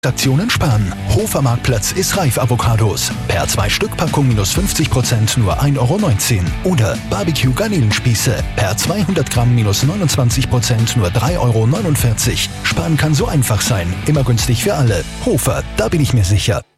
Aktionen sparen. Hofer Marktplatz ist reif Avocados. Per 2 Stück Packung minus 50% nur 1,19 €. Oder Barbecue Garnelenspieße. Per 200 Gramm minus 29% nur 3,49 €. Sparen kann so einfach sein. Immer günstig für alle. Hofer, da bin ich mir sicher.